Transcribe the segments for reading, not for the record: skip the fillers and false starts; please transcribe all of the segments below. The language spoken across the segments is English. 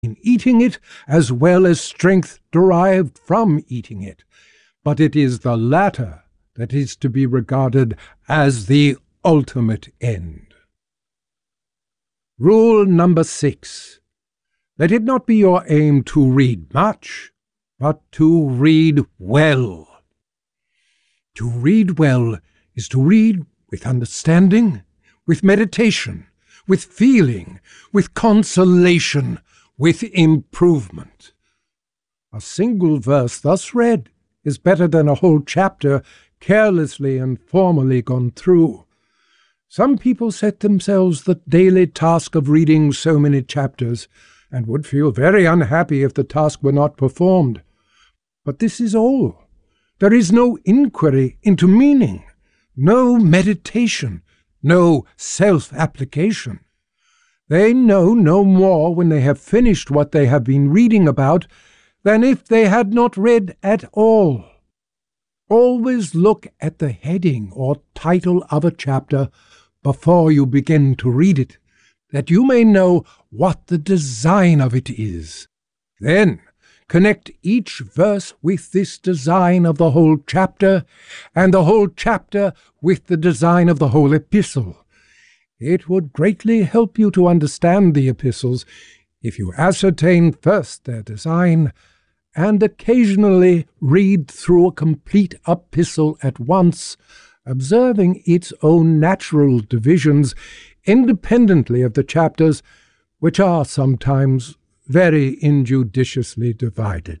in eating it as well as strength derived from eating it, but it is the latter that is to be regarded as the ultimate end. Rule number 6. Let it not be your aim to read much, but to read well. To read well is to read with understanding, with meditation, with feeling, with consolation, with improvement. A single verse thus read is better than a whole chapter carelessly and formally gone through. Some people set themselves the daily task of reading so many chapters, and would feel very unhappy if the task were not performed. But this is all. There is no inquiry into meaning, no meditation, no self-application. They know no more when they have finished what they have been reading about than if they had not read at all. Always look at the heading or title of a chapter before you begin to read it, that you may know what the design of it is. Then connect each verse with this design of the whole chapter, and the whole chapter with the design of the whole epistle. It would greatly help you to understand the epistles if you ascertain first their design, and occasionally read through a complete epistle at once, observing its own natural divisions independently of the chapters, which are sometimes very injudiciously divided.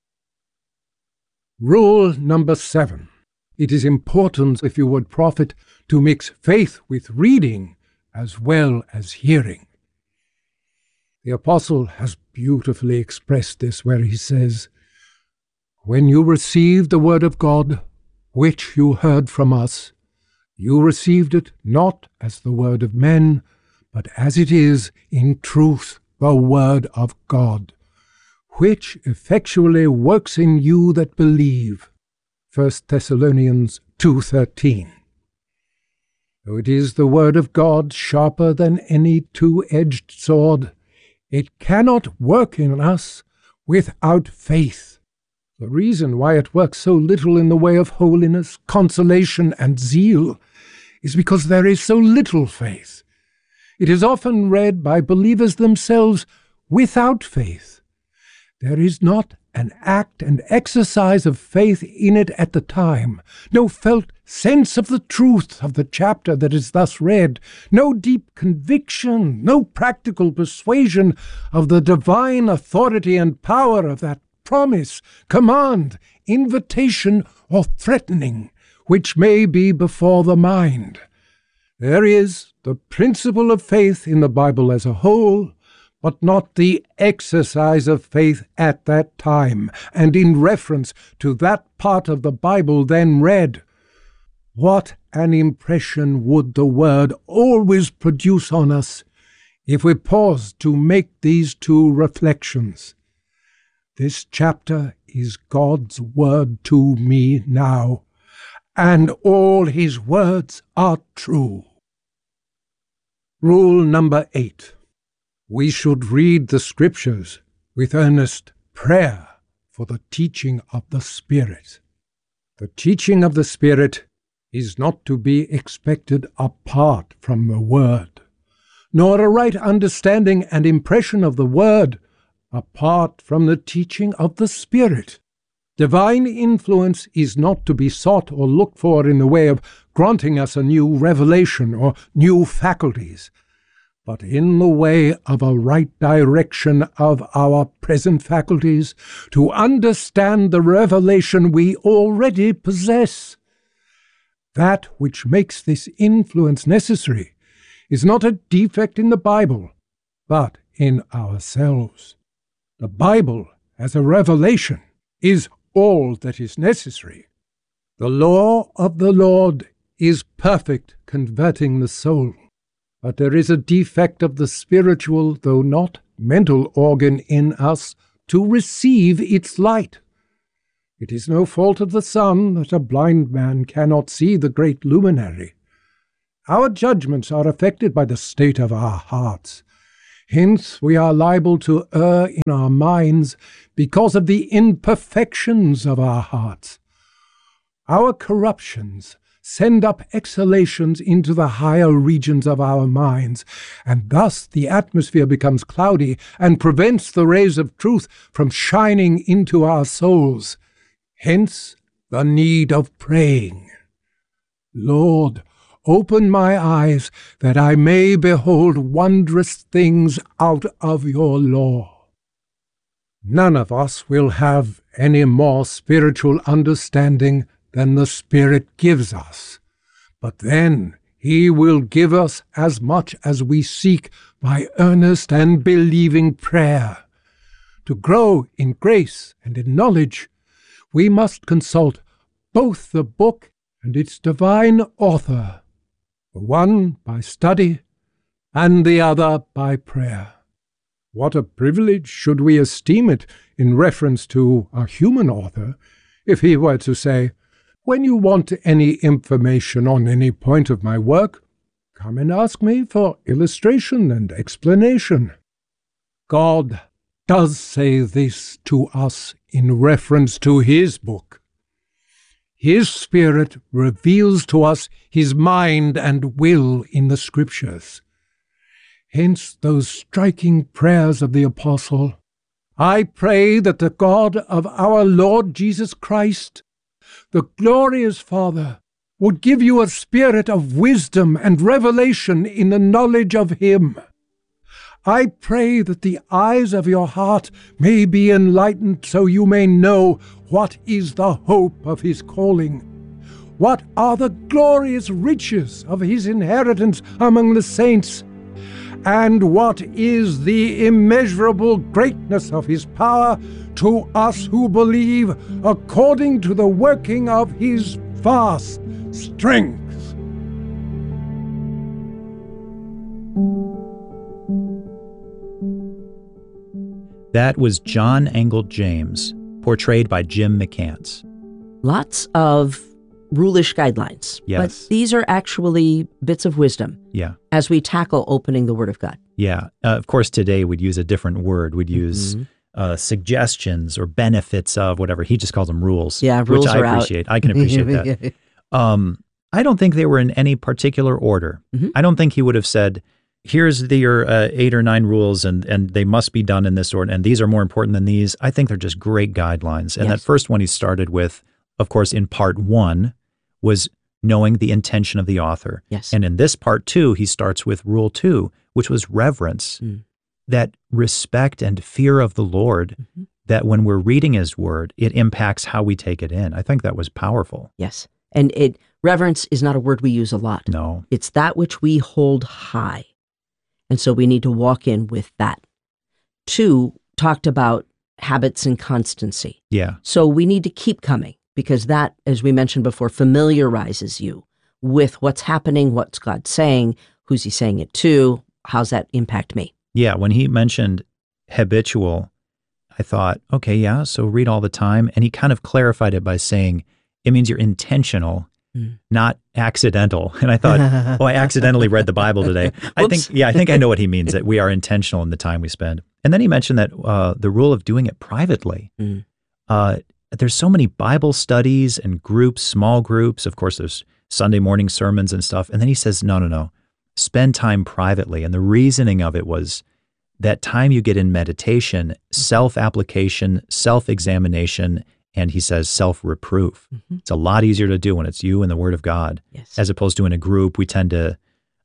Rule number 7. It is important, if you would profit, to mix faith with reading as well as hearing. The Apostle has beautifully expressed this where he says, "When you received the word of God, which you heard from us, you received it not as the word of men, but as it is in truth the word of God, which effectually works in you that believe." 1 Thessalonians 2:13. Though it is the word of God, sharper than any two-edged sword, it cannot work in us without faith. The reason why it works so little in the way of holiness, consolation, and zeal is because there is so little faith. It is often read by believers themselves without faith. There is not an act and exercise of faith in it at the time, no felt sense of the truth of the chapter that is thus read, no deep conviction, no practical persuasion of the divine authority and power of that promise, command, invitation, or threatening, which may be before the mind. There is the principle of faith in the Bible as a whole, but not the exercise of faith at that time, and in reference to that part of the Bible then read. What an impression would the Word always produce on us if we paused to make these two reflections. This chapter is God's word to me now, and all his words are true. Rule number 8. We should read the Scriptures with earnest prayer for the teaching of the Spirit. The teaching of the Spirit is not to be expected apart from the Word, nor a right understanding and impression of the Word apart from the teaching of the Spirit. Divine influence is not to be sought or looked for in the way of granting us a new revelation or new faculties, but in the way of a right direction of our present faculties to understand the revelation we already possess. That which makes this influence necessary is not a defect in the Bible, but in ourselves. The Bible, as a revelation, is all that is necessary. The law of the Lord is perfect, converting the soul. But there is a defect of the spiritual, though not mental, organ in us to receive its light. It is no fault of the sun that a blind man cannot see the great luminary. Our judgments are affected by the state of our hearts. Hence we are liable to err in our minds because of the imperfections of our hearts. Our corruptions send up exhalations into the higher regions of our minds, and thus the atmosphere becomes cloudy and prevents the rays of truth from shining into our souls. Hence the need of praying. Lord, open my eyes that I may behold wondrous things out of your law. None of us will have any more spiritual understanding than the Spirit gives us. But then he will give us as much as we seek by earnest and believing prayer. To grow in grace and in knowledge, we must consult both the book and its divine author, the one by study and the other by prayer. What a privilege should we esteem it in reference to a human author if he were to say, "When you want any information on any point of my work, come and ask me for illustration and explanation." God does say this to us in reference to his book. His Spirit reveals to us his mind and will in the Scriptures. Hence those striking prayers of the Apostle, "I pray that the God of our Lord Jesus Christ, the glorious Father, would give you a spirit of wisdom and revelation in the knowledge of him. I pray that the eyes of your heart may be enlightened so you may know what is the hope of his calling, what are the glorious riches of his inheritance among the saints, and what is the immeasurable greatness of his power to us who believe, according to the working of his vast strength." That was John Angell James, portrayed by Jim McCants. Lots of rulish guidelines. Yes. But these are actually bits of wisdom. Yeah. As we tackle opening the Word of God. Yeah. Of course, today we'd use a different word. We'd use suggestions or benefits of whatever. He just calls them rules. Yeah, rules which I are appreciate. out. I can appreciate that. I don't think they were in any particular order. I don't think he would have said, here's your 8 or 9 rules, and they must be done in this order, and these are more important than these. I think they're just great guidelines. And that first one he started with, of course, in part 1, was knowing the intention of the author. Yes. And in this part 2, he starts with rule 2, which was reverence, that respect and fear of the Lord, that when we're reading his word, it impacts how we take it in. I think that was powerful. Yes. And reverence is not a word we use a lot. No. It's that which we hold high. And so we need to walk in with that. 2, talked about habits and constancy. Yeah. So we need to keep coming because that, as we mentioned before, familiarizes you with what's happening, what's God saying, who's he saying it to, how's that impact me? Yeah. When he mentioned habitual, I thought, okay, yeah, so read all the time. And he kind of clarified it by saying, it means you're intentional, not accidental. And I thought, oh, I accidentally read the Bible today. I think I know what he means, that we are intentional in the time we spend. And then he mentioned that the rule of doing it privately. There's so many Bible studies and groups, small groups. Of course, there's Sunday morning sermons and stuff. And then he says, no, spend time privately. And the reasoning of it was that time you get in meditation, self-application, self-examination, and he says self-reproof. It's a lot easier to do when it's you and the Word of God, as opposed to in a group. We tend to,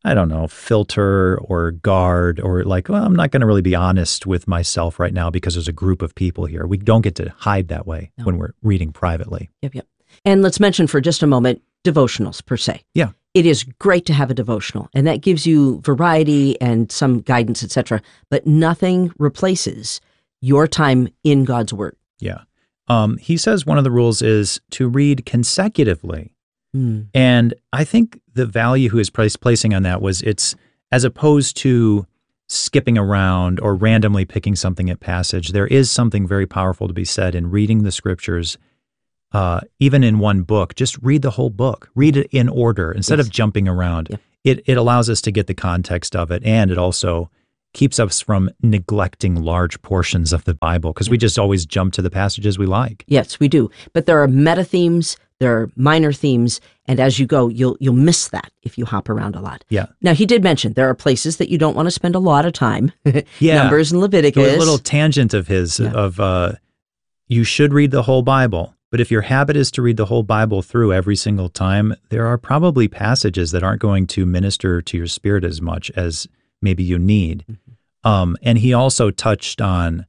filter or guard or I'm not going to really be honest with myself right now because there's a group of people here. We don't get to hide that way when we're reading privately. Yep. And let's mention for just a moment, devotionals per se. Yeah. It is great to have a devotional, and that gives you variety and some guidance, etc. But nothing replaces your time in God's Word. Yeah. He says one of the rules is to read consecutively. And I think the value he was placing on that was it's as opposed to skipping around or randomly picking something at passage. There is something very powerful to be said in reading the Scriptures, even in one book. Just read the whole book. Read it in order instead of jumping around. Yeah. It allows us to get the context of it, and it also keeps us from neglecting large portions of the Bible because we just always jump to the passages we like. Yes, we do. But there are meta themes, there are minor themes, and as you go, you'll miss that if you hop around a lot. Yeah. Now, he did mention there are places that you don't want to spend a lot of time. Yeah. Numbers and Leviticus. A little tangent of his of you should read the whole Bible, but if your habit is to read the whole Bible through every single time, there are probably passages that aren't going to minister to your spirit as much as maybe you need. Mm-hmm. And he also touched on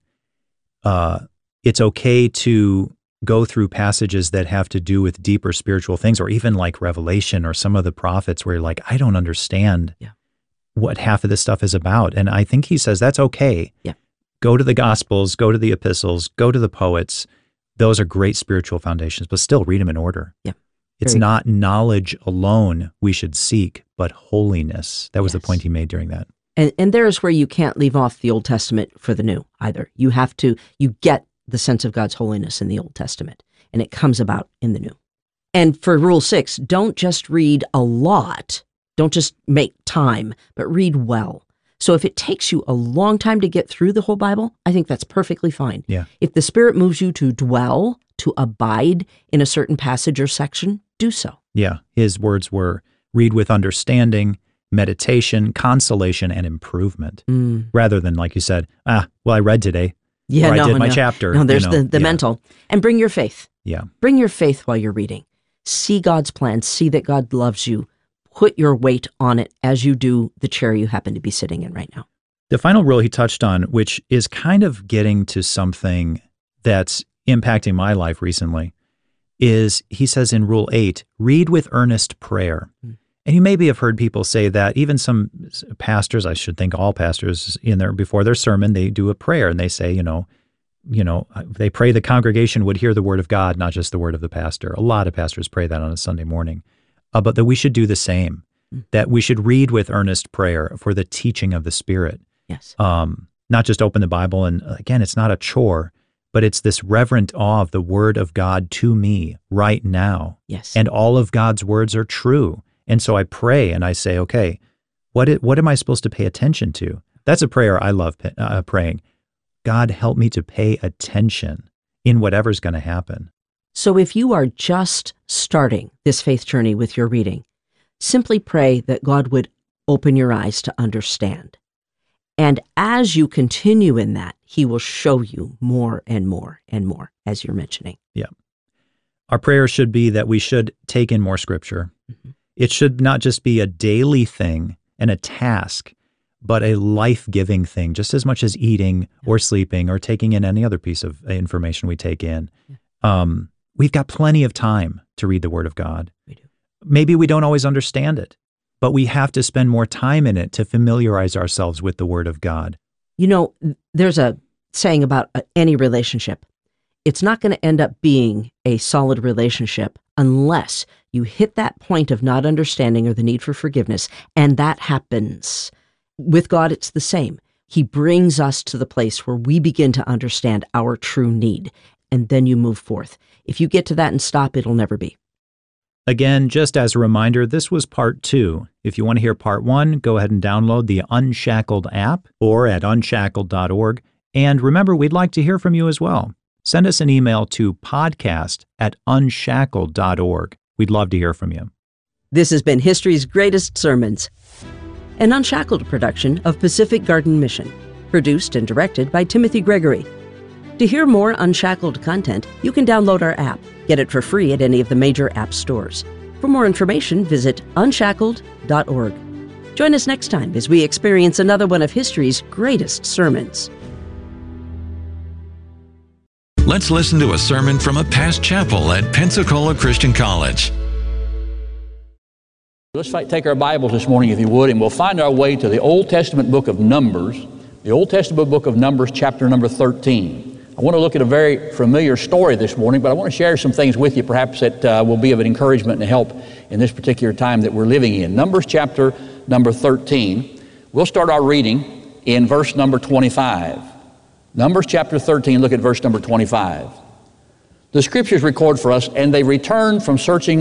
it's okay to go through passages that have to do with deeper spiritual things, or even like Revelation or some of the prophets where you're like, I don't understand what half of this stuff is about. And I think he says that's okay. Yeah. Go to the Gospels, go to the epistles, go to the poets. Those are great spiritual foundations, but still read them in order. Yeah. It's not knowledge alone we should seek, but holiness. That was the point he made during that. And there's where you can't leave off the Old Testament for the New either. You get the sense of God's holiness in the Old Testament, and it comes about in the New. And for Rule 6, don't just read a lot. Don't just make time, but read well. So if it takes you a long time to get through the whole Bible, I think that's perfectly fine. Yeah. If the Spirit moves you to dwell, to abide in a certain passage or section, do so. Yeah. His words were read with understanding, meditation, consolation, and improvement, rather than, like you said, well, I read today. Yeah, or I did my chapter. No, there's the mental. And bring your faith. Yeah. Bring your faith while you're reading. See God's plan. See that God loves you. Put your weight on it as you do the chair you happen to be sitting in right now. The final rule he touched on, which is kind of getting to something that's impacting my life recently, is he says in Rule 8, read with earnest prayer. And you maybe have heard people say that, even some pastors, I should think all pastors in there before their sermon, they do a prayer and they say, they pray the congregation would hear the word of God, not just the word of the pastor. A lot of pastors pray that on a Sunday morning. But that we should do the same, that we should read with earnest prayer for the teaching of the Spirit. Yes. Not just open the Bible, and again, it's not a chore, but it's this reverent awe of the word of God to me right now. Yes. And all of God's words are true. And so I pray and I say, okay, what am I supposed to pay attention to? That's a prayer I love praying. God, help me to pay attention in whatever's going to happen. So if you are just starting this faith journey with your reading, simply pray that God would open your eyes to understand. And as you continue in that, he will show you more and more and more, as you're mentioning. Yeah. Our prayer should be that we should take in more scripture. Mm-hmm. It should not just be a daily thing and a task, but a life-giving thing, just as much as eating or sleeping or taking in any other piece of information we take in. Yeah. We've got plenty of time to read the Word of God. We do. Maybe we don't always understand it, but we have to spend more time in it to familiarize ourselves with the Word of God. You know, there's a saying about any relationship. It's not going to end up being a solid relationship unless you hit that point of not understanding or the need for forgiveness, and that happens. With God, it's the same. He brings us to the place where we begin to understand our true need, and then you move forth. If you get to that and stop, it'll never be. Again, just as a reminder, this was part 2. If you want to hear part 1, go ahead and download the Unshackled app or at unshackled.org. And remember, we'd like to hear from you as well. Send us an email to podcast@unshackled.org. We'd love to hear from you. This has been History's Greatest Sermons, an Unshackled production of Pacific Garden Mission, produced and directed by Timothy Gregory. To hear more Unshackled content, you can download our app. Get it for free at any of the major app stores. For more information, visit unshackled.org. Join us next time as we experience another one of history's greatest sermons. Let's listen to a sermon from a past chapel at Pensacola Christian College. Let's take our Bibles this morning, if you would, and we'll find our way to the Old Testament book of Numbers, the Old Testament book of Numbers, chapter number 13. I want to look at a very familiar story this morning, but I want to share some things with you perhaps that will be of an encouragement and help in this particular time that we're living in. Numbers chapter number 13. We'll start our reading in verse number 25. Numbers chapter 13, look at verse number 25. The scriptures record for us, and they returned from searching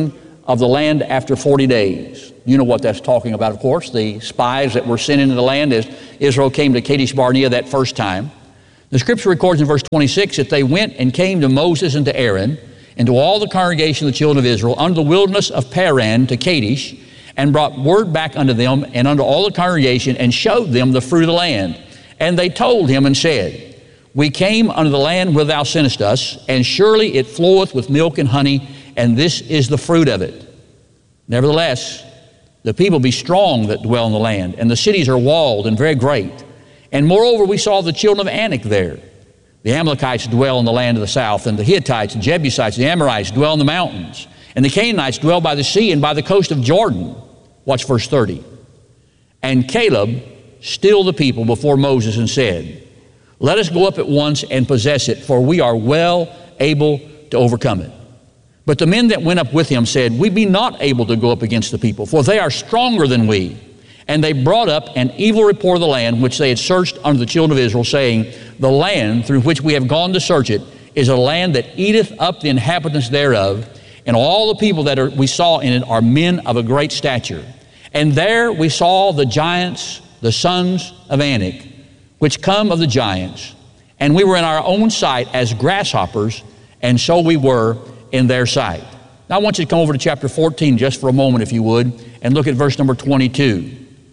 of the land after 40 days. You know what that's talking about, of course, the spies that were sent into the land as Israel came to Kadesh Barnea that first time. The scripture records in verse 26 that they went and came to Moses and to Aaron and to all the congregation of the children of Israel unto the wilderness of Paran to Kadesh, and brought word back unto them and unto all the congregation, and showed them the fruit of the land. And they told him and said, We came unto the land where thou sentest us, and surely it floweth with milk and honey, and this is the fruit of it. Nevertheless, the people be strong that dwell in the land, and the cities are walled and very great. And moreover, we saw the children of Anak there. The Amalekites dwell in the land of the south, and the Hittites, the Jebusites, the Amorites dwell in the mountains, and the Canaanites dwell by the sea and by the coast of Jordan. Watch verse 30. And Caleb stilled the people before Moses and said, Let us go up at once and possess it, for we are well able to overcome it. But the men that went up with him said, We be not able to go up against the people, for they are stronger than we. And they brought up an evil report of the land which they had searched unto the children of Israel, saying, The land through which we have gone to search it is a land that eateth up the inhabitants thereof, and all the people that we saw in it are men of a great stature. And there we saw the giants, the sons of Anak, which come of the giants, and we were in our own sight as grasshoppers, and so we were in their sight. Now I want you to come over to chapter 14 just for a moment, if you would, and look at verse number 22.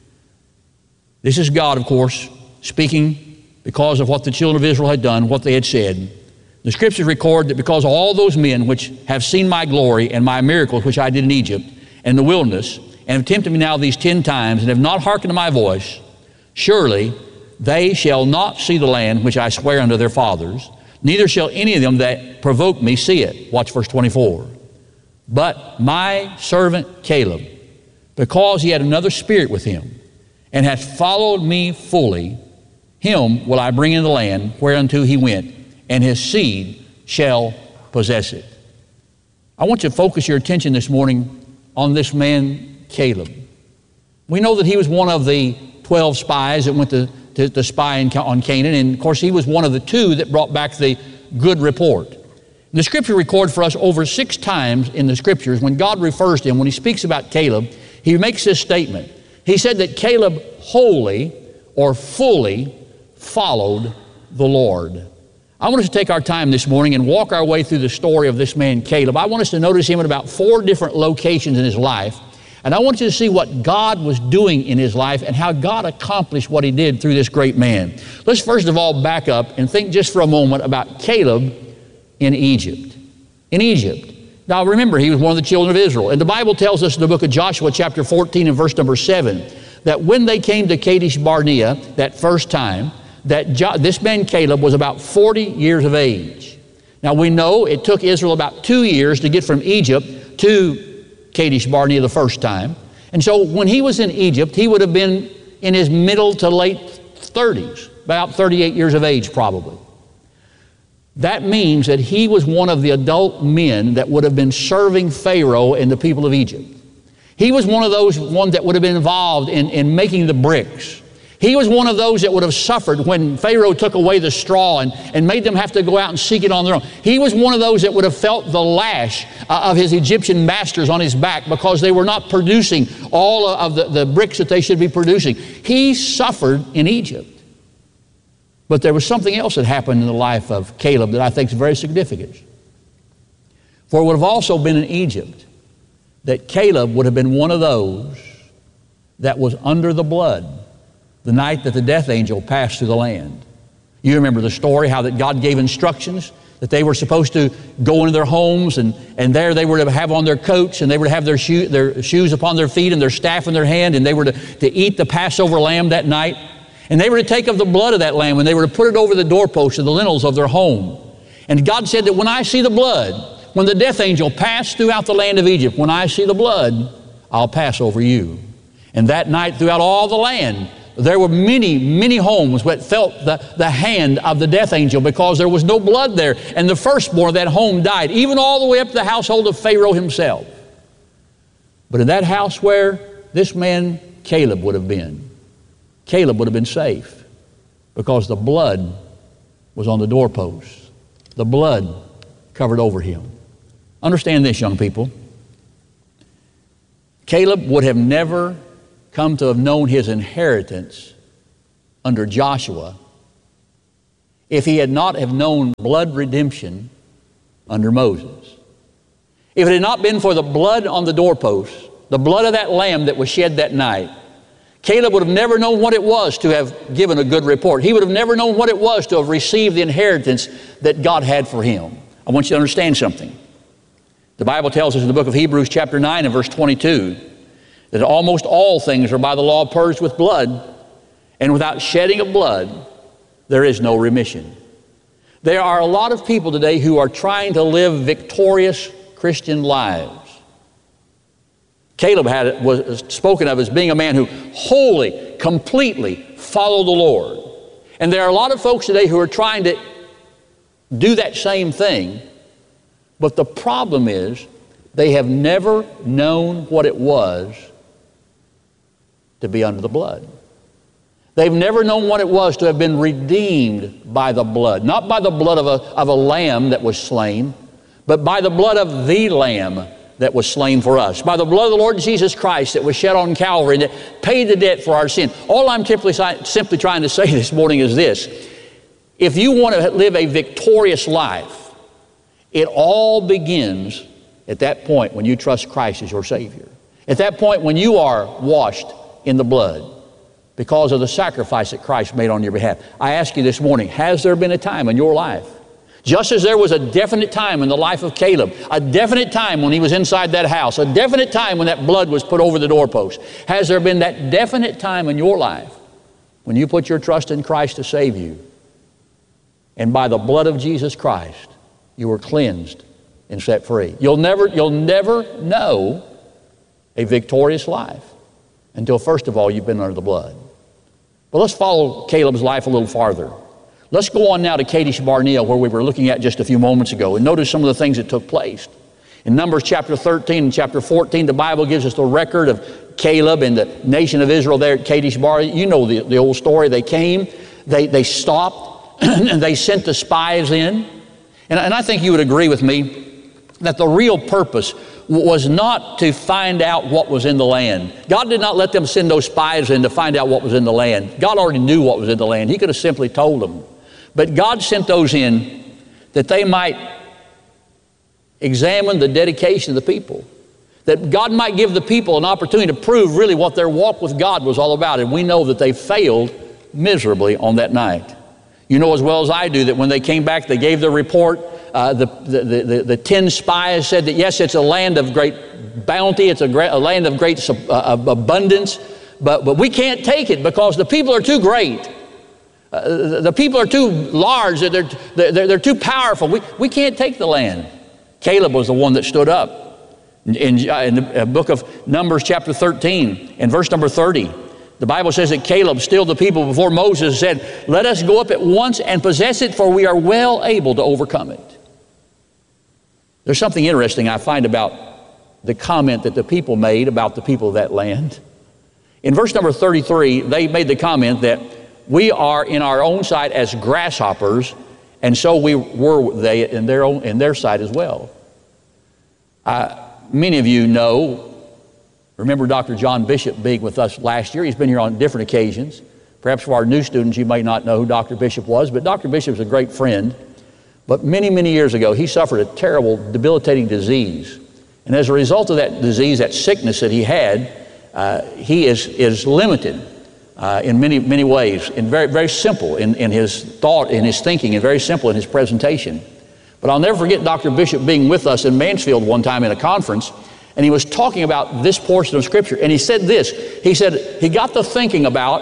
This is God, of course, speaking because of what the children of Israel had done, what they had said. The scriptures record that because all those men which have seen my glory and my miracles which I did in Egypt and in the wilderness, and have tempted me now these 10 times, and have not hearkened to my voice, surely they shall not see the land which I swear unto their fathers, neither shall any of them that provoke me see it. Watch verse 24. But my servant Caleb, because he had another spirit with him, and hath followed me fully, him will I bring into the land whereunto he went, and his seed shall possess it. I want you to focus your attention this morning on this man Caleb. We know that he was one of the 12 spies that went to spy on Canaan, and of course he was one of the 2 that brought back the good report. The scripture records for us over 6 times in the scriptures when God refers to him, when he speaks about Caleb, he makes this statement. He said that Caleb wholly or fully followed the Lord. I want us to take our time this morning and walk our way through the story of this man Caleb. I want us to notice him in about 4 different locations in his life. And I want you to see what God was doing in his life and how God accomplished what he did through this great man. Let's first of all back up and think just for a moment about Caleb in Egypt. In Egypt. Now remember, he was one of the children of Israel. And the Bible tells us in the book of Joshua chapter 14 and verse number 7 that when they came to Kadesh Barnea that first time, that this man Caleb was about 40 years of age. Now we know it took Israel about 2 years to get from Egypt to Kadesh Barnea the first time. And so when he was in Egypt, he would have been in his middle to late 30s, about 38 years of age probably. That means that he was one of the adult men that would have been serving Pharaoh and the people of Egypt. He was one of those that would have been involved in making the bricks. He was one of those that would have suffered when Pharaoh took away the straw and made them have to go out and seek it on their own. He was one of those that would have felt the lash of his Egyptian masters on his back because they were not producing all of the bricks that they should be producing. He suffered in Egypt. But there was something else that happened in the life of Caleb that I think is very significant. For it would have also been in Egypt that Caleb would have been one of those that was under the blood the night that the death angel passed through the land. You remember the story, how that God gave instructions that they were supposed to go into their homes and there they were to have on their coats and they were to have their shoes upon their feet and their staff in their hand, and they were to eat the Passover lamb that night. And they were to take of the blood of that lamb and they were to put it over the doorposts and the lintels of their home. And God said that when I see the blood, when the death angel passed throughout the land of Egypt, when I see the blood, I'll pass over you. And that night throughout all the land, there were many, many homes that felt the hand of the death angel because there was no blood there. And the firstborn of that home died, even all the way up to the household of Pharaoh himself. But in that house where this man Caleb would have been, Caleb would have been safe because the blood was on the doorpost. The blood covered over him. Understand this, young people. Caleb would have never come to have known his inheritance under Joshua if he had not have known blood redemption under Moses. If it had not been for the blood on the doorposts, the blood of that lamb that was shed that night, Caleb would have never known what it was to have given a good report. He would have never known what it was to have received the inheritance that God had for him. I want you to understand something. The Bible tells us in the book of Hebrews chapter 9 and verse 22 that almost all things are by the law purged with blood, and without shedding of blood there is no remission. There are a lot of people today who are trying to live victorious Christian lives. Caleb was spoken of as being a man who wholly, completely followed the Lord. And there are a lot of folks today who are trying to do that same thing, but the problem is they have never known what it was to be under the blood. They've never known what it was to have been redeemed by the blood. Not by the blood of a lamb that was slain, but by the blood of the Lamb that was slain for us. By the blood of the Lord Jesus Christ that was shed on Calvary and that paid the debt for our sin. All I'm simply trying to say this morning is this. If you want to live a victorious life, it all begins at that point when you trust Christ as your Savior. At that point when you are washed in the blood because of the sacrifice that Christ made on your behalf. I ask you this morning, has there been a time in your life, just as there was a definite time in the life of Caleb, a definite time when he was inside that house, a definite time when that blood was put over the doorpost, has there been that definite time in your life when you put your trust in Christ to save you, and by the blood of Jesus Christ you were cleansed and set free? You'll never know a victorious life until first of all you've been under the blood. But let's follow Caleb's life a little farther. Let's go on now to Kadesh Barnea, where we were looking at just a few moments ago, and notice some of the things that took place. In Numbers chapter 13 and chapter 14, the Bible gives us the record of Caleb and the nation of Israel there at Kadesh Barnea. You know the old story. They came, they stopped, and they sent the spies in. And I think you would agree with me that the real purpose was not to find out what was in the land. God did not let them send those spies in to find out what was in the land. God already knew what was in the land. He could have simply told them. But God sent those in that they might examine the dedication of the people, that God might give the people an opportunity to prove really what their walk with God was all about. And we know that they failed miserably on that night. You know as well as I do that when they came back, they gave their report. The 10 spies said that yes, it's a land of great bounty, it's a land of great abundance, but we can't take it because the people are too great. The people are too large, they're too powerful. We can't take the land. Caleb was the one that stood up. In the book of Numbers chapter 13 and verse number 30, the Bible says that Caleb stilled the people before Moses and said, "Let us go up at once and possess it, for we are well able to overcome it." There's something interesting I find about the comment that the people made about the people of that land. In verse number 33, they made the comment that we are in our own sight as grasshoppers, and so were they in their sight as well. Many of you remember Dr. John Bishop being with us last year. He's been here on different occasions. Perhaps for our new students, you may not know who Dr. Bishop was, but Dr. Bishop's a great friend. But many, many years ago, he suffered a terrible, debilitating disease. And as a result of that disease, that sickness that he had, he is limited in many, many ways, and very, very simple in his thought, in his thinking, and very simple in his presentation. But I'll never forget Dr. Bishop being with us in Mansfield one time in a conference, and he was talking about this portion of Scripture, and he said this. He said he got to thinking about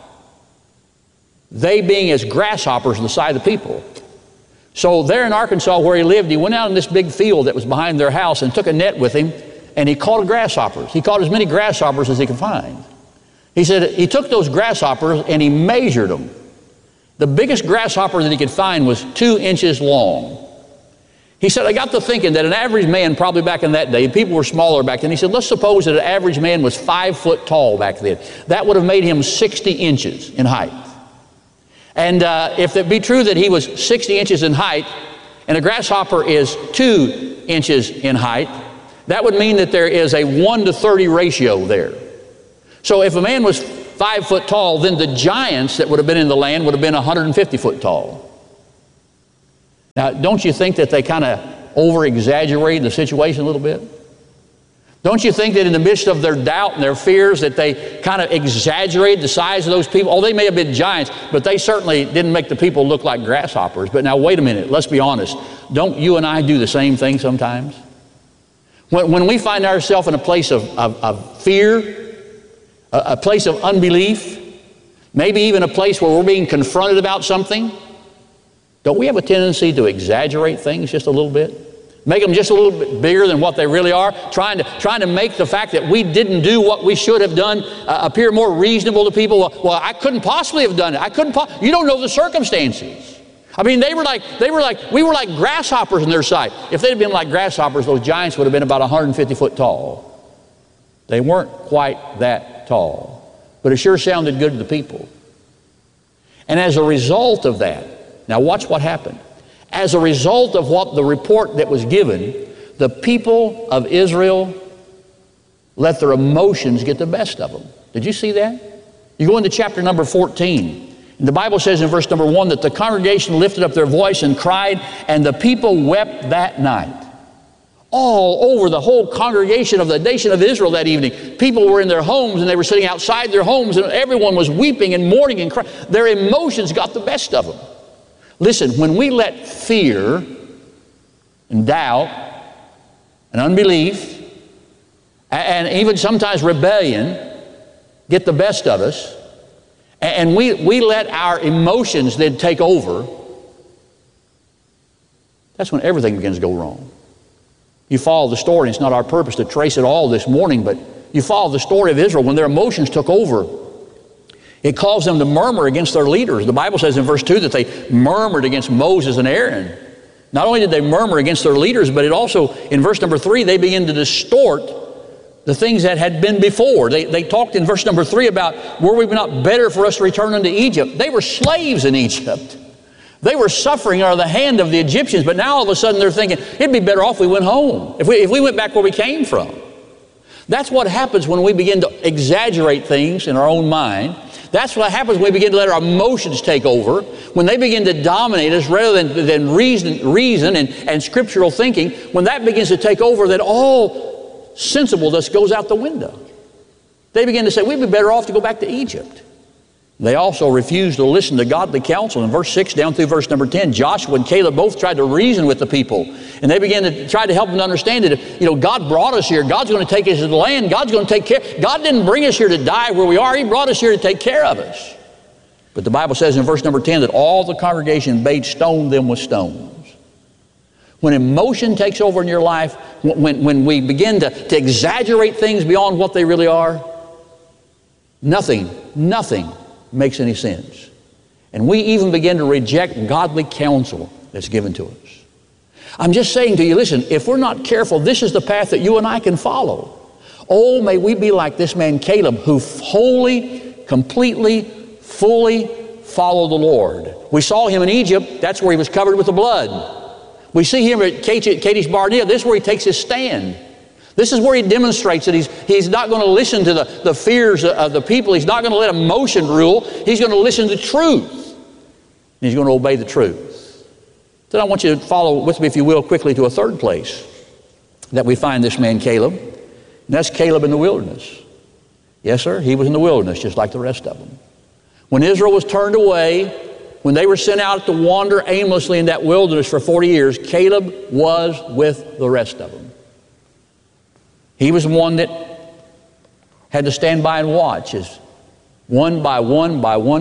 they being as grasshoppers on the side of the people. So there in Arkansas where he lived, he went out in this big field that was behind their house and took a net with him, and he caught grasshoppers. He caught as many grasshoppers as he could find. He said he took those grasshoppers and he measured them. The biggest grasshopper that he could find was 2 inches long. He said, I got to thinking that an average man, probably back in that day, people were smaller back then. He said, let's suppose that an average man was 5 foot tall back then. That would have made him 60 inches in height. And if it be true that he was 60 inches in height, and a grasshopper is 2 inches in height, That would mean that there is a 1 to 30 ratio there. So if a man was 5 foot tall, then the giants that would have been in the land would have been 150 foot tall. Now, don't you think that they kind of over-exaggerated the situation a little bit? Don't you think that in the midst of their doubt and their fears that they kind of exaggerated the size of those people? Oh, they may have been giants, but they certainly didn't make the people look like grasshoppers. But now, wait a minute, let's be honest. Don't you and I do the same thing sometimes? When we find ourselves in a place of fear, a place of unbelief, maybe even a place where we're being confronted about something, don't we have a tendency to exaggerate things just a little bit? Make them just a little bit bigger than what they really are, trying to make the fact that we didn't do what we should have done appear more reasonable to people. Well, I couldn't possibly have done it. You don't know the circumstances. I mean, we were like grasshoppers in their sight. If they'd been like grasshoppers, those giants would have been about 150 foot tall. They weren't quite that tall, but it sure sounded good to the people. And as a result of that, now watch what happened. As a result of what the report that was given, the people of Israel let their emotions get the best of them. Did you see that? You go into chapter number 14. And the Bible says in verse number 1 that the congregation lifted up their voice and cried, and the people wept that night. All over the whole congregation of the nation of Israel that evening, people were in their homes and they were sitting outside their homes, and everyone was weeping and mourning and crying. Their emotions got the best of them. Listen, when we let fear and doubt and unbelief and even sometimes rebellion get the best of us, and we let our emotions then take over, that's when everything begins to go wrong. You follow the story, and it's not our purpose to trace it all this morning, but you follow the story of Israel when their emotions took over. It caused them to murmur against their leaders. The Bible says in verse 2 that they murmured against Moses and Aaron. Not only did they murmur against their leaders, but it also, in verse number 3, they began to distort the things that had been before. They talked in verse number 3 about, were we not better for us to return unto Egypt? They were slaves in Egypt. They were suffering under the hand of the Egyptians, but now all of a sudden they're thinking, it'd be better off if we went home, if we went back where we came from. That's what happens when we begin to exaggerate things in our own mind. That's what happens when we begin to let our emotions take over, when they begin to dominate us rather than reason and scriptural thinking. When that begins to take over, then all sensibleness goes out the window. They begin to say, we'd be better off to go back to Egypt. They also refused to listen to godly counsel. In verse 6 down through verse number 10, Joshua and Caleb both tried to reason with the people. And they began to try to help them to understand that, God brought us here. God's going to take us to the land. God's going to take care. God didn't bring us here to die where we are. He brought us here to take care of us. But the Bible says in verse number 10 that all the congregation bade stone them with stones. When emotion takes over in your life, when we begin to exaggerate things beyond what they really are, nothing makes any sense. And we even begin to reject godly counsel that's given to us. I'm just saying to you, listen, if we're not careful, this is the path that you and I can follow. Oh, may we be like this man Caleb, who wholly, completely, fully followed the Lord. We saw him in Egypt. That's where he was covered with the blood. We see him at Kadesh Barnea. This is where he takes his stand. This is where he demonstrates that he's not going to listen to the fears of the people. He's not going to let emotion rule. He's going to listen to truth. And he's going to obey the truth. Then I want you to follow with me, if you will, quickly to a third place that we find this man Caleb. And that's Caleb in the wilderness. Yes, sir, he was in the wilderness just like the rest of them. When Israel was turned away, when they were sent out to wander aimlessly in that wilderness for 40 years, Caleb was with the rest of them. He was one that had to stand by and watch as one by one,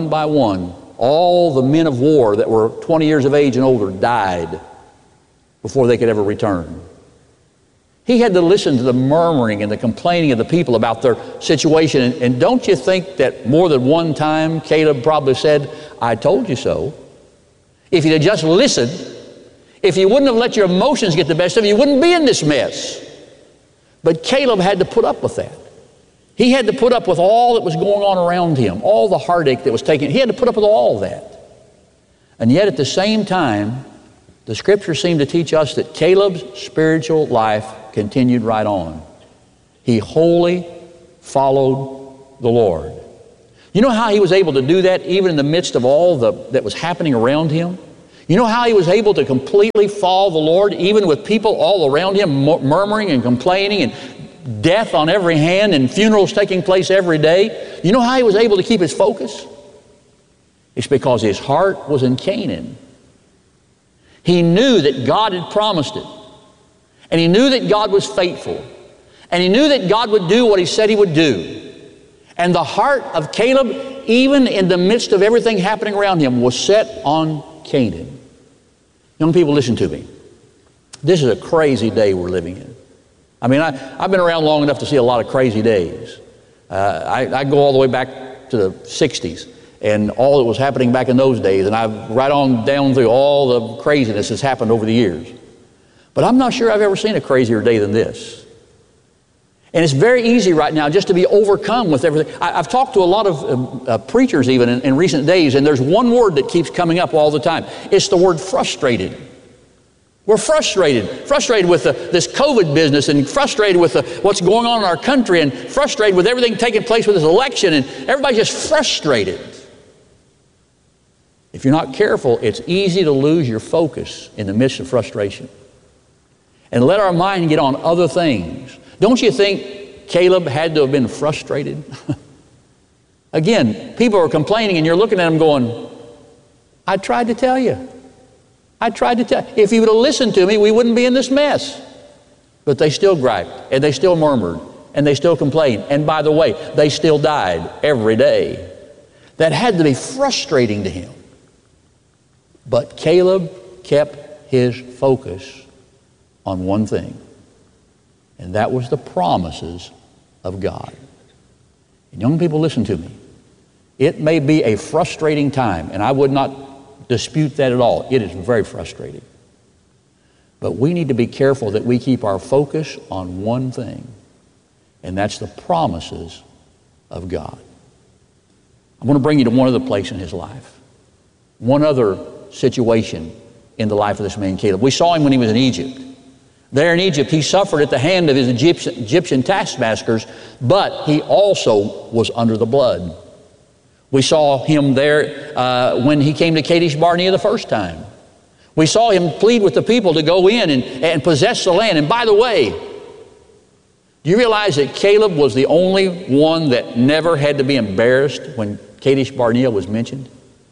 all the men of war that were 20 years of age and older died before they could ever return. He had to listen to the murmuring and the complaining of the people about their situation. And don't you think that more than one time Caleb probably said, I told you so. If you'd have just listened, if you wouldn't have let your emotions get the best of you, you wouldn't be in this mess. But Caleb had to put up with that. He had to put up with all that was going on around him, all the heartache that was taken. He had to put up with all that. And yet at the same time, the Scriptures seem to teach us that Caleb's spiritual life continued right on. He wholly followed the Lord. You know how he was able to do that even in the midst of all that was happening around him? You know how he was able to completely follow the Lord even with people all around him murmuring and complaining and death on every hand and funerals taking place every day? You know how he was able to keep his focus? It's because his heart was in Canaan. He knew that God had promised it. And he knew that God was faithful. And he knew that God would do what he said he would do. And the heart of Caleb, even in the midst of everything happening around him, was set on Canaan. Young people, listen to me. This is a crazy day we're living in. I mean, I've been around long enough to see a lot of crazy days. I go all the way back to the 60s and all that was happening back in those days, and I've right on down through all the craziness that's happened over the years. But I'm not sure I've ever seen a crazier day than this. And it's very easy right now just to be overcome with everything. I've talked to a lot of preachers even in recent days, and there's one word that keeps coming up all the time. It's the word frustrated. We're frustrated with this COVID business, and frustrated with what's going on in our country, and frustrated with everything taking place with this election, and everybody's just frustrated. If you're not careful, it's easy to lose your focus in the midst of frustration and let our mind get on other things. Don't you think Caleb had to have been frustrated? Again, people are complaining and you're looking at them going, I tried to tell you. I tried to tell you. If you would have listened to me, we wouldn't be in this mess. But they still griped and they still murmured and they still complained. And by the way, they still died every day. That had to be frustrating to him. But Caleb kept his focus on one thing. And that was the promises of God. And young people, listen to me. It may be a frustrating time, and I would not dispute that at all. It is very frustrating. But we need to be careful that we keep our focus on one thing, and that's the promises of God. I want to bring you to one other place in his life, one other situation in the life of this man Caleb. We saw him when he was in Egypt. There in Egypt, he suffered at the hand of his Egyptian taskmasters, but he also was under the blood. We saw him there when he came to Kadesh Barnea the first time. We saw him plead with the people to go in and possess the land. And by the way, do you realize that Caleb was the only one that never had to be embarrassed when Kadesh Barnea was mentioned?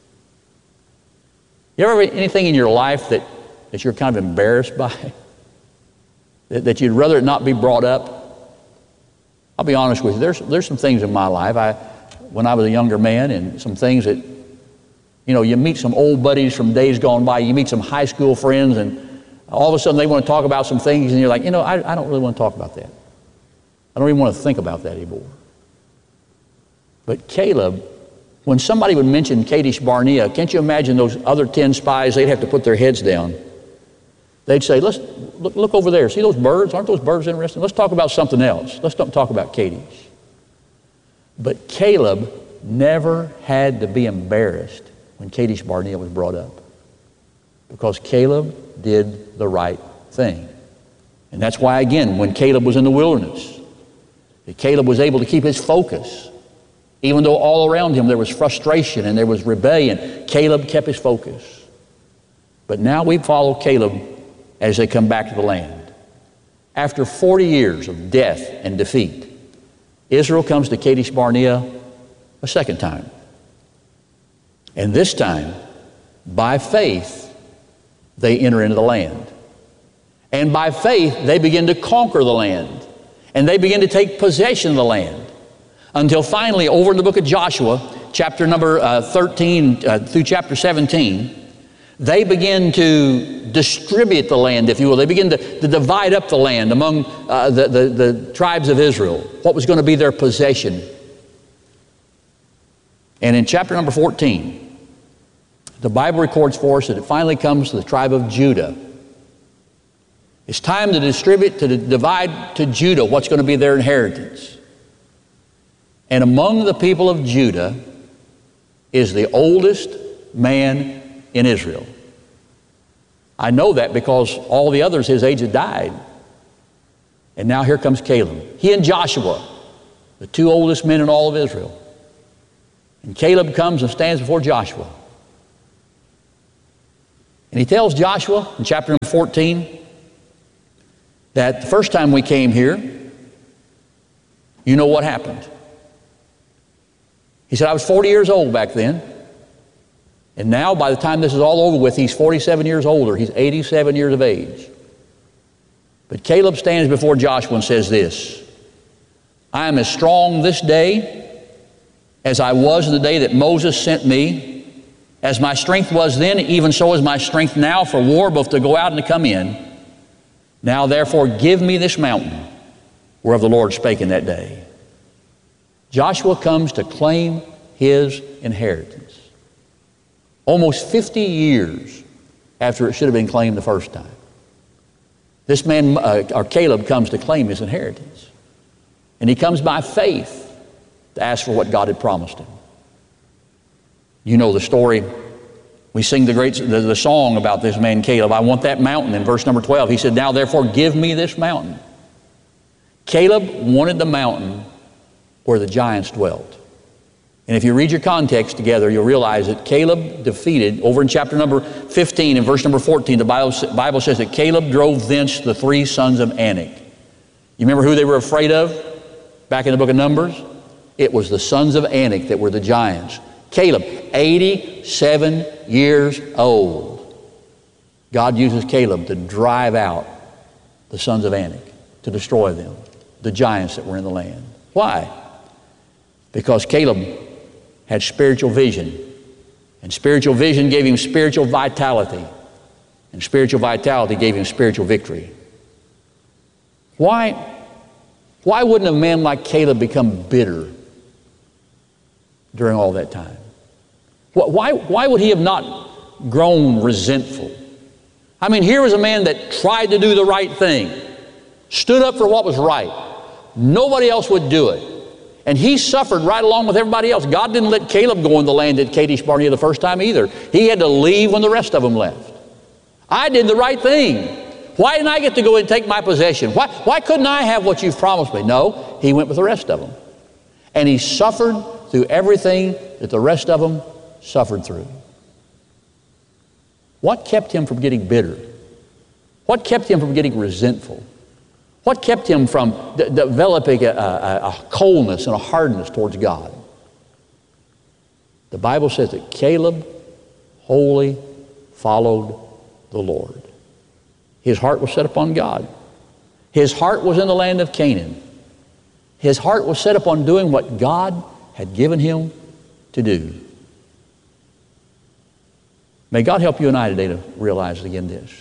You ever have anything in your life that you're kind of embarrassed by? That you'd rather it not be brought up? I'll be honest with you, there's some things in my life, when I was a younger man, and some things that, you know, you meet some old buddies from days gone by, you meet some high school friends, and all of a sudden they want to talk about some things, and you're like, you know, I don't really want to talk about that. I don't even want to think about that anymore. But Caleb, when somebody would mention Kadesh Barnea, can't you imagine those other 10 spies, they'd have to put their heads down. They'd say, let's look over there. See those birds? Aren't those birds interesting? Let's talk about something else. Let's don't talk about Kadesh. But Caleb never had to be embarrassed when Kadesh Barnea was brought up, because Caleb did the right thing. And that's why, again, when Caleb was in the wilderness, Caleb was able to keep his focus. Even though all around him there was frustration and there was rebellion, Caleb kept his focus. But now we follow Caleb as they come back to the land. After 40 years of death and defeat, Israel comes to Kadesh Barnea a second time. And this time, by faith, they enter into the land. And by faith, they begin to conquer the land. And they begin to take possession of the land. Until finally, over in the book of Joshua, chapter number 13 through chapter 17, they begin to distribute the land, if you will. They begin to divide up the land among the tribes of Israel, what was going to be their possession. And in chapter number 14, the Bible records for us that it finally comes to the tribe of Judah. It's time to distribute, to divide to Judah what's going to be their inheritance. And among the people of Judah is the oldest man in Israel. I know that because all the others his age had died. And now here comes Caleb. He and Joshua, the two oldest men in all of Israel. And Caleb comes and stands before Joshua. And he tells Joshua in chapter number 14 that the first time we came here, you know what happened. He said, I was 40 years old back then. And now, by the time this is all over with, he's 47 years older. He's 87 years of age. But Caleb stands before Joshua and says this, I am as strong this day as I was in the day that Moses sent me. As my strength was then, even so is my strength now for war, both to go out and to come in. Now therefore give me this mountain whereof the Lord spake in that day. Joshua comes to claim his inheritance. Almost 50 years after it should have been claimed the first time. This man, or Caleb, comes to claim his inheritance. And he comes by faith to ask for what God had promised him. You know the story. We sing the song about this man Caleb. I want that mountain in verse number 12. He said, now therefore give me this mountain. Caleb wanted the mountain where the giants dwelt. And if you read your context together, you'll realize that Caleb defeated, over in chapter number 15 and verse number 14, the Bible says that Caleb drove thence the three sons of Anak. You remember who they were afraid of back in the book of Numbers? It was the sons of Anak that were the giants. Caleb, 87 years old. God uses Caleb to drive out the sons of Anak, to destroy them, the giants that were in the land. Why? Because Caleb had spiritual vision. And spiritual vision gave him spiritual vitality. And spiritual vitality gave him spiritual victory. Why wouldn't a man like Caleb become bitter during all that time? Why would he have not grown resentful? I mean, here was a man that tried to do the right thing, stood up for what was right. Nobody else would do it. And he suffered right along with everybody else. God didn't let Caleb go in the land at Kadesh Barnea the first time either. He had to leave when the rest of them left. I did the right thing. Why didn't I get to go and take my possession? Why couldn't I have what you've promised me? No, he went with the rest of them. And he suffered through everything that the rest of them suffered through. What kept him from getting bitter? What kept him from getting resentful? What kept him from developing a coldness and a hardness towards God? The Bible says that Caleb wholly followed the Lord. His heart was set upon God. His heart was in the land of Canaan. His heart was set upon doing what God had given him to do. May God help you and I today to realize again this.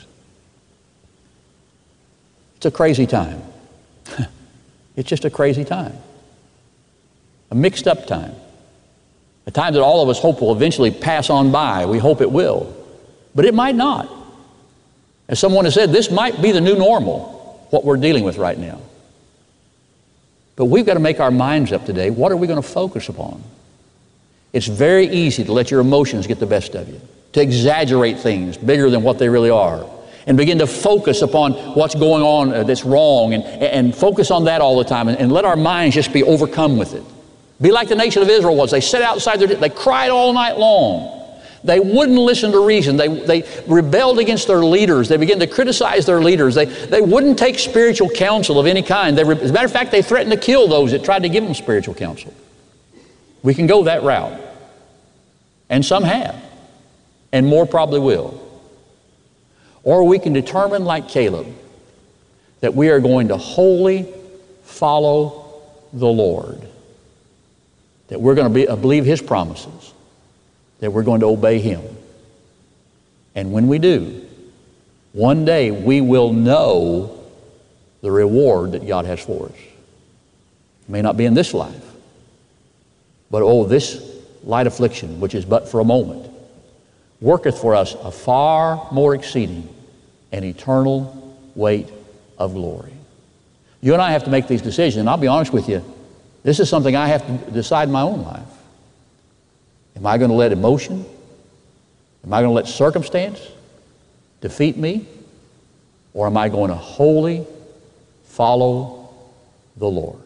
It's a crazy time. It's just a crazy time. A mixed up time. A time that all of us hope will eventually pass on by. We hope it will. But it might not. As someone has said, this might be the new normal, what we're dealing with right now. But we've got to make our minds up today. What are we going to focus upon? It's very easy to let your emotions get the best of you, to exaggerate things bigger than what they really are, and begin to focus upon what's going on that's wrong, and focus on that all the time, and let our minds just be overcome with it. Be like the nation of Israel was. They sat outside they cried all night long. They wouldn't listen to reason. They rebelled against their leaders. They began to criticize their leaders. They wouldn't take spiritual counsel of any kind. As a matter of fact, they threatened to kill those that tried to give them spiritual counsel. We can go that route. And some have. And more probably will. Or we can determine, like Caleb, that we are going to wholly follow the Lord. That we're going to believe His promises. That we're going to obey Him. And when we do, one day we will know the reward that God has for us. It may not be in this life, but this light affliction, which is but for a moment, worketh for us a far more exceeding and eternal weight of glory. You and I have to make these decisions, and I'll be honest with you, this is something I have to decide in my own life. Am I going to let emotion? Am I going to let circumstance? defeat me? Or am I going to wholly follow the Lord?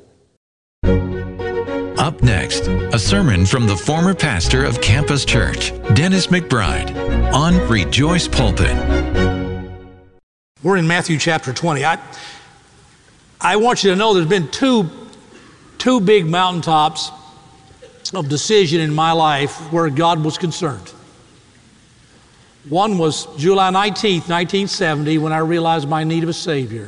Up next, a sermon from the former pastor of Campus Church, Dennis McBride, on Rejoice Pulpit. We're in Matthew chapter 20. I want you to know there's been two big mountaintops of decision in my life where God was concerned. One was July 19th, 1970, when I realized my need of a Savior.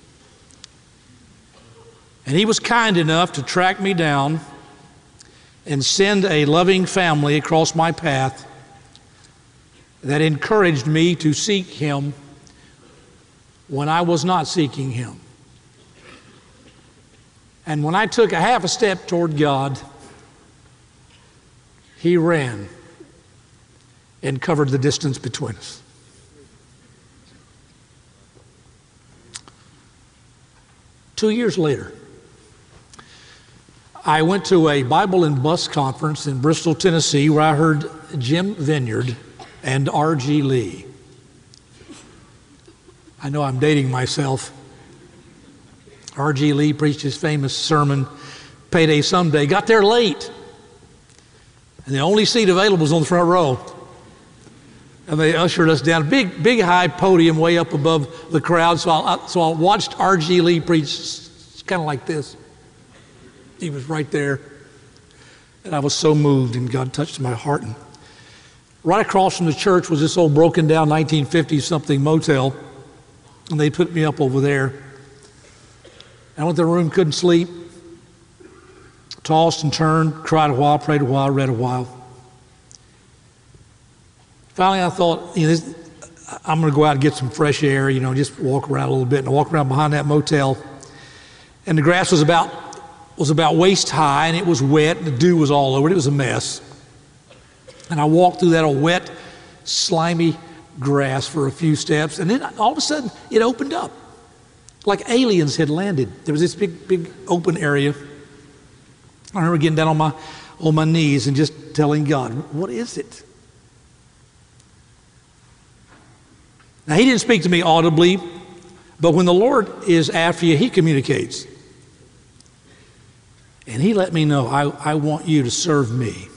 And He was kind enough to track me down and send a loving family across my path that encouraged me to seek Him when I was not seeking Him. And when I took a half a step toward God, He ran and covered the distance between us. Two years later, I went to a Bible and Bus conference in Bristol, Tennessee, where I heard Jim Vineyard and R.G. Lee. I know I'm dating myself. R.G. Lee preached his famous sermon, Payday Someday. Got there late, and the only seat available was on the front row. And they ushered us down a big high podium way up above the crowd. So I watched R.G. Lee preach. It's kind of like this. He was right there. And I was so moved, and God touched my heart. And right across from the church was this old broken down 1950-something motel. And they put me up over there. I went to the room, couldn't sleep. Tossed and turned, cried a while, prayed a while, read a while. Finally, I thought, I'm going to go out and get some fresh air, just walk around a little bit. And I walked around behind that motel, and the grass was about waist high, and it was wet, and the dew was all over it. It was a mess. And I walked through that old wet, slimy grass for a few steps, and then all of a sudden, it opened up, like aliens had landed. There was this big open area. I remember getting down on my knees and just telling God, what is it? Now, He didn't speak to me audibly, but when the Lord is after you, He communicates. And He let me know, I want you to serve me.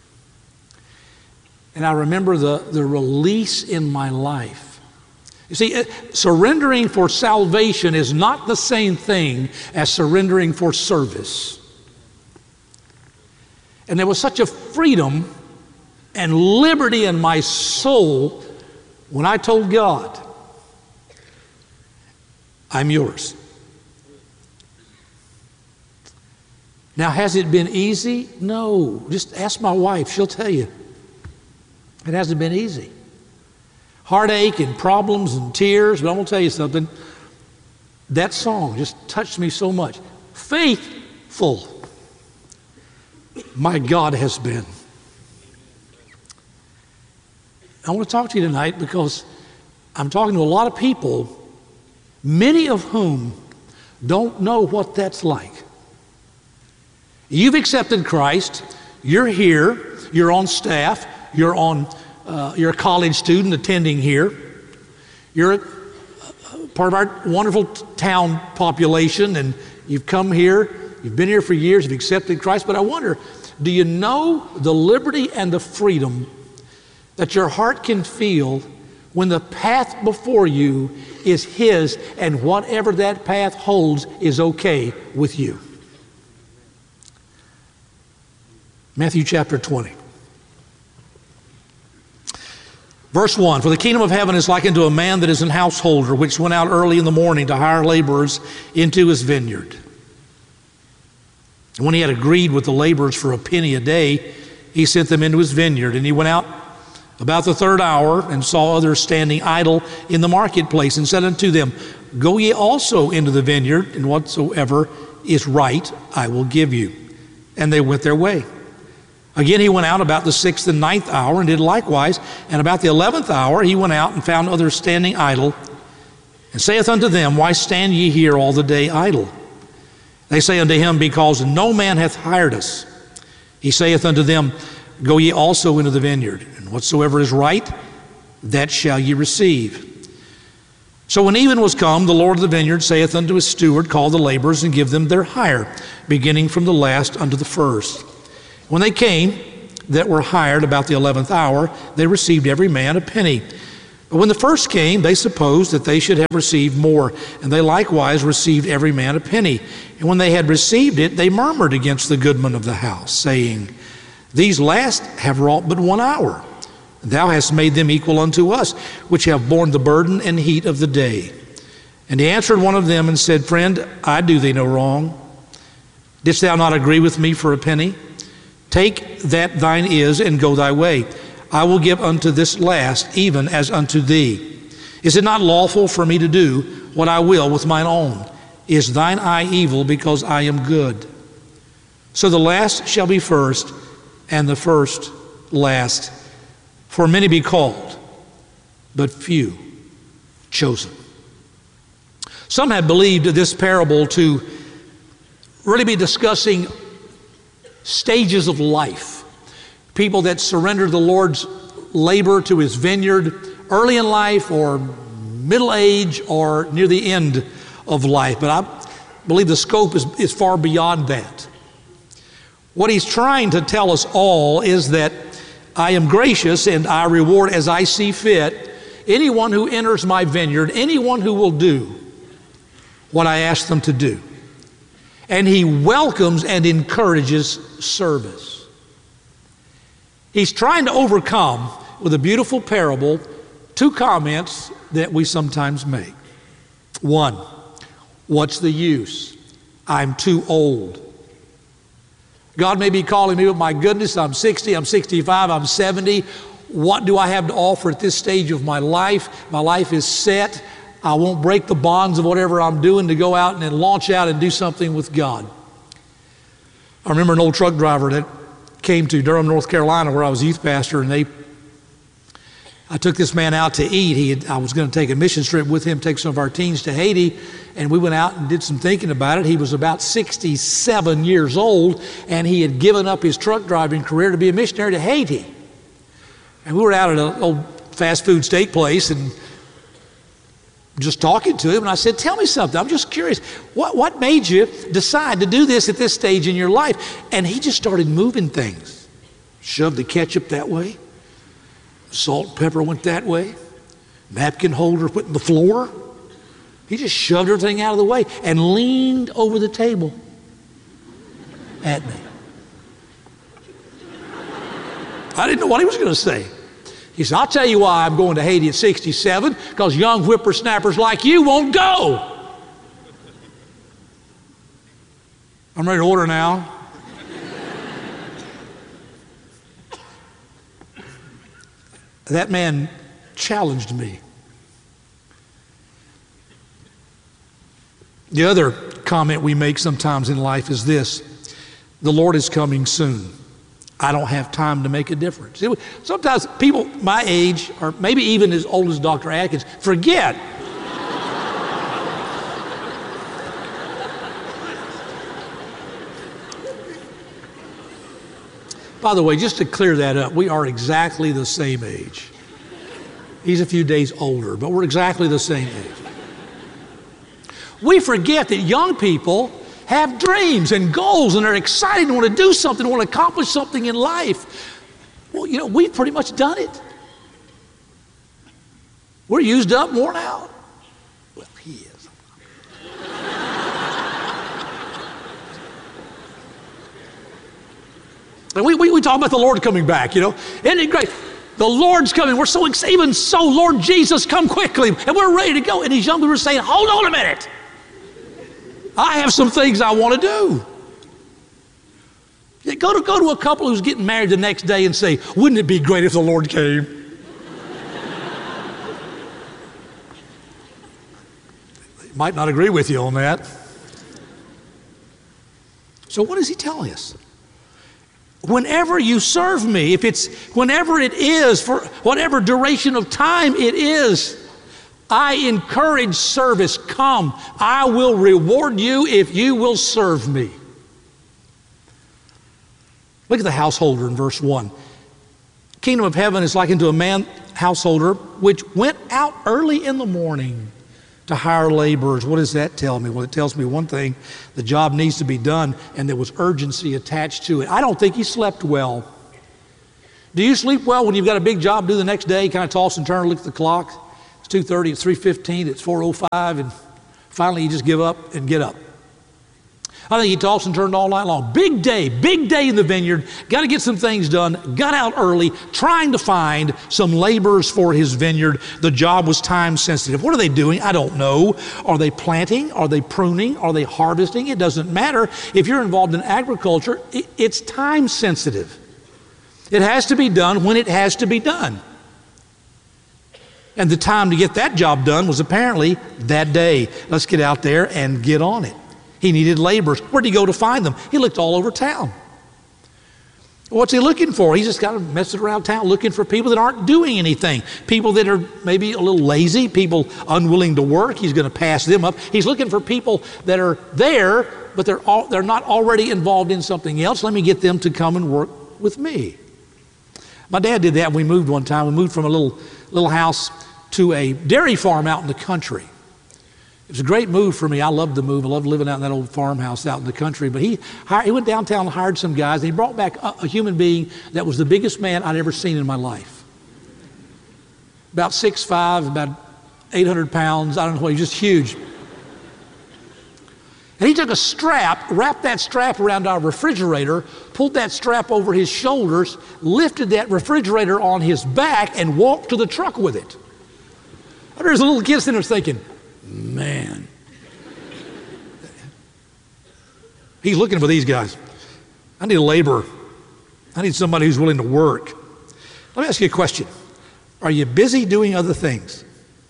And I remember the release in my life. You see, surrendering for salvation is not the same thing as surrendering for service. And there was such a freedom and liberty in my soul when I told God, I'm yours. Now, has it been easy? No. Just ask my wife. She'll tell you. It hasn't been easy. Heartache and problems and tears, but I'm going to tell you something. That song just touched me so much. Faithful, my God has been. I want to talk to you tonight because I'm talking to a lot of people, many of whom don't know what that's like. You've accepted Christ, you're here, you're on staff, you're a college student attending here, you're a part of our wonderful town population, and you've come here, you've been here for years, you've accepted Christ, but I wonder, do you know the liberty and the freedom that your heart can feel when the path before you is His, and whatever that path holds is okay with you? Matthew chapter 20. Verse 1, for the kingdom of heaven is likened to a man that is an householder, which went out early in the morning to hire laborers into his vineyard. And when he had agreed with the laborers for a penny a day, he sent them into his vineyard. And he went out about the third hour and saw others standing idle in the marketplace, and said unto them, go ye also into the vineyard, and whatsoever is right I will give you. And they went their way. Again he went out about the 6th and 9th hour, and did likewise. And about the 11th hour he went out and found others standing idle, and saith unto them, why stand ye here all the day idle? They say unto him, because no man hath hired us. He saith unto them, go ye also into the vineyard, and whatsoever is right, that shall ye receive. So when even was come, the Lord of the vineyard saith unto his steward, Call the laborers, and give them their hire, beginning from the last unto the first. When they came that were hired about the 11th hour, they received every man a penny. But when the first came, they supposed that they should have received more, and they likewise received every man a penny. And when they had received it, they murmured against the goodman of the house, saying, These last have wrought but 1 hour. Thou hast made them equal unto us, which have borne the burden and heat of the day. And he answered one of them and said, Friend, I do thee no wrong. Didst thou not agree with me for a penny? Take that thine is, and go thy way. I will give unto this last, even as unto thee. Is it not lawful for me to do what I will with mine own? Is thine eye evil because I am good? So the last shall be first, and the first last. For many be called, but few chosen. Some have believed this parable to really be discussing stages of life. People that surrender the Lord's labor to his vineyard early in life or middle age or near the end of life. But I believe the scope is far beyond that. What he's trying to tell us all is that I am gracious and I reward as I see fit anyone who enters my vineyard, anyone who will do what I ask them to do. And he welcomes and encourages service. He's trying to overcome, with a beautiful parable, two comments that we sometimes make. One, what's the use? I'm too old. God may be calling me, but my goodness, I'm 60, I'm 65, I'm 70. What do I have to offer at this stage of my life? My life is set. I won't break the bonds of whatever I'm doing to go out and then launch out and do something with God. I remember an old truck driver that came to Durham, North Carolina, where I was youth pastor, and I took this man out to eat. I was going to take a mission trip with him, take some of our teens to Haiti, and we went out and did some thinking about it. He was about 67 years old, and he had given up his truck driving career to be a missionary to Haiti. And we were out at an old fast food steak place and just talking to him, and I said, tell me something. I'm just curious. What made you decide to do this at this stage in your life? And he just started moving things. Shoved the ketchup that way. Salt and pepper went that way. Napkin holder put in the floor. He just shoved everything out of the way and leaned over the table at me. I didn't know what he was going to say. He said, I'll tell you why I'm going to Haiti at 67, because young whippersnappers like you won't go. I'm ready to order now. That man challenged me. The other comment we make sometimes in life is this: the Lord is coming soon. I don't have time to make a difference. Sometimes people my age, or maybe even as old as Dr. Atkins, forget. By the way, just to clear that up, we are exactly the same age. He's a few days older, but we're exactly the same age. We forget that young people have dreams and goals, and they're excited and want to do something, want to accomplish something in life. Well, you know, we've pretty much done it. We're used up, worn out. Well, he is. And we talk about the Lord coming back, you know. Isn't it great? The Lord's coming. We're so excited. Even so, Lord Jesus, come quickly. And we're ready to go. And these young people are saying, hold on a minute. I have some things I want to do. Yeah, go to a couple who's getting married the next day and say, wouldn't it be great if the Lord came? They might not agree with you on that. So what is he telling us? Whenever you serve me, whenever it is, for whatever duration of time it is, I encourage service. Come, I will reward you if you will serve me. Look at the householder in verse 1. Kingdom of heaven is like unto a man householder which went out early in the morning. to hire laborers. What does that tell me? Well, it tells me one thing: the job needs to be done, and there was urgency attached to it. I don't think he slept well. Do you sleep well when you've got a big job to do the next day? Kind of toss and turn, look at the clock. It's 2:30, it's 3:15, it's 4:05, and finally you just give up and get up. I think he tossed and turned all night long. Big day in the vineyard. Got to get some things done. Got out early, trying to find some laborers for his vineyard. The job was time sensitive. What are they doing? I don't know. Are they planting? Are they pruning? Are they harvesting? It doesn't matter. If you're involved in agriculture, it's time sensitive. It has to be done when it has to be done. And the time to get that job done was apparently that day. Let's get out there and get on it. He needed laborers. Where'd he go to find them? He looked all over town. What's he looking for? He's just kind of messing around town looking for people that aren't doing anything. People that are maybe a little lazy, people unwilling to work. He's going to pass them up. He's looking for people that are there, but they're not already involved in something else. Let me get them to come and work with me. My dad did that when we moved one time. We moved from a little house to a dairy farm out in the country. It was a great move for me. I loved the move. I loved living out in that old farmhouse out in the country. But he went downtown and hired some guys, and he brought back a human being that was the biggest man I'd ever seen in my life. About 6'5", about 800 pounds. I don't know what, he was just huge. And he took a strap, wrapped that strap around our refrigerator, pulled that strap over his shoulders, lifted that refrigerator on his back, and walked to the truck with it. There's a little kid sitting there thinking, man. He's looking for these guys. I need a laborer. I need somebody who's willing to work. Let me ask you a question. Are you busy doing other things?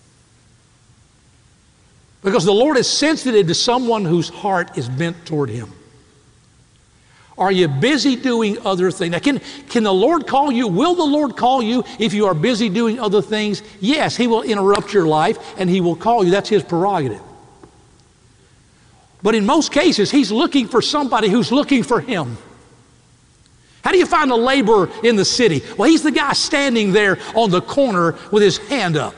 Because the Lord is sensitive to someone whose heart is bent toward Him. Are you busy doing other things? Now, can the Lord call you? Will the Lord call you if you are busy doing other things? Yes, He will interrupt your life and He will call you. That's His prerogative. But in most cases, He's looking for somebody who's looking for Him. How do you find a laborer in the city? Well, he's the guy standing there on the corner with his hand up.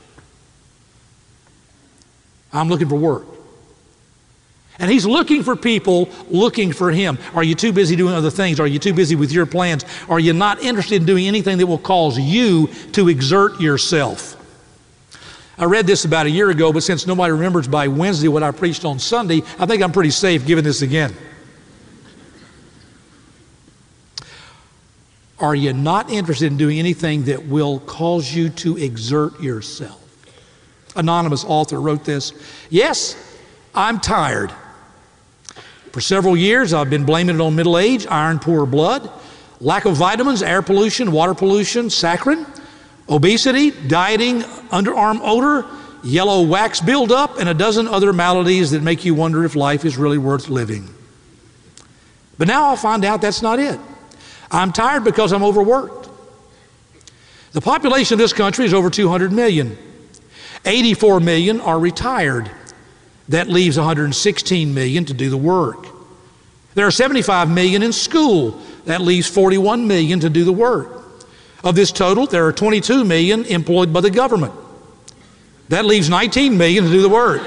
I'm looking for work. And He's looking for people looking for Him. Are you too busy doing other things? Are you too busy with your plans? Are you not interested in doing anything that will cause you to exert yourself? I read this about a year ago, but since nobody remembers by Wednesday what I preached on Sunday, I think I'm pretty safe giving this again. Are you not interested in doing anything that will cause you to exert yourself? Anonymous author wrote this. Yes, I'm tired. For several years, I've been blaming it on middle age, iron poor blood, lack of vitamins, air pollution, water pollution, saccharin, obesity, dieting, underarm odor, yellow wax buildup, and a dozen other maladies that make you wonder if life is really worth living. But now I find out that's not it. I'm tired because I'm overworked. The population of this country is over 200 million. 84 million are retired. That leaves 116 million to do the work. There are 75 million in school. That leaves 41 million to do the work. Of this total, there are 22 million employed by the government. That leaves 19 million to do the work.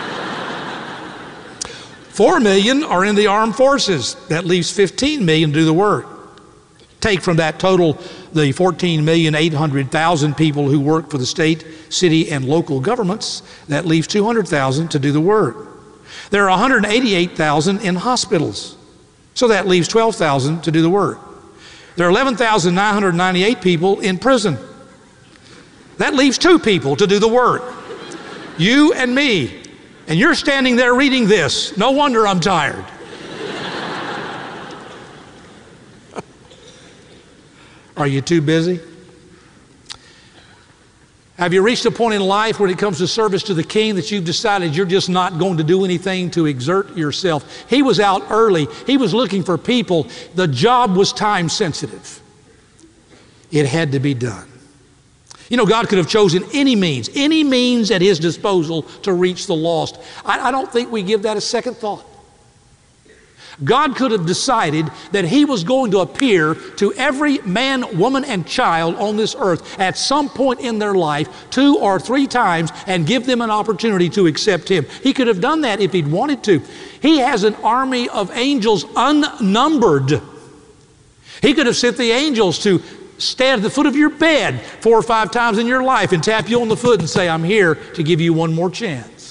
4 million are in the armed forces. That leaves 15 million to do the work. Take from that total the 14,800,000 people who work for the state, city, and local governments. That leaves 200,000 to do the work. There are 188,000 in hospitals. So that leaves 12,000 to do the work. There are 11,998 people in prison. That leaves 2 people to do the work. You and me. And you're standing there reading this. No wonder I'm tired. Are you too busy? Have you reached a point in life when it comes to service to the King that you've decided you're just not going to do anything to exert yourself? He was out early. He was looking for people. The job was time sensitive. It had to be done. You know, God could have chosen any means at His disposal to reach the lost. I don't think we give that a second thought. God could have decided that He was going to appear to every man, woman, and child on this earth at some point in their life 2 or 3 times and give them an opportunity to accept Him. He could have done that if He'd wanted to. He has an army of angels unnumbered. He could have sent the angels to stand at the foot of your bed 4 or 5 times in your life and tap you on the foot and say, I'm here to give you one more chance.